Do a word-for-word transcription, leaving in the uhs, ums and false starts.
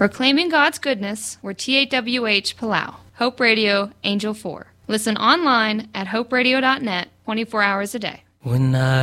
Proclaiming God's goodness, we're T A W H Palau. Hope Radio, Angel four. Listen online at hope radio dot net twenty-four hours a day. When I